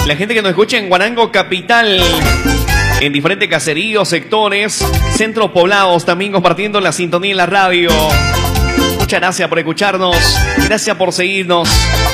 La gente que nos escucha en Guanango Capital, en diferentes caseríos, sectores, centros poblados, también compartiendo la sintonía en la radio. Muchas gracias por escucharnos, gracias por seguirnos.